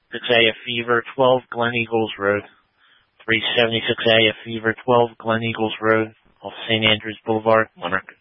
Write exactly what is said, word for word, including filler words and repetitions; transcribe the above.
six A F Fever, twelve Glen Eagles Road. three seventy-six A F Fever, twelve Glen Eagles Road, off Saint Andrews Boulevard, Limerick.